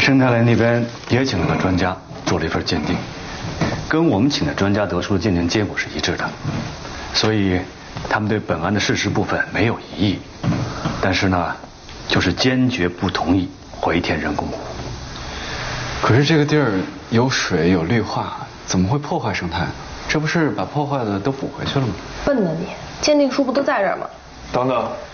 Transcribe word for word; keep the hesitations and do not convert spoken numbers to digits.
生态类那边也请了个专家做了一份鉴定，跟我们请的专家得出的鉴定结果是一致的，所以他们对本案的事实部分没有异议，但是呢，就是坚决不同意回填人工湖。 可是这个地儿有水有绿化，怎么会破坏生态？这不是把破坏的都补回去了吗？ 笨呢你，鉴定书不都在这儿吗？ 等等，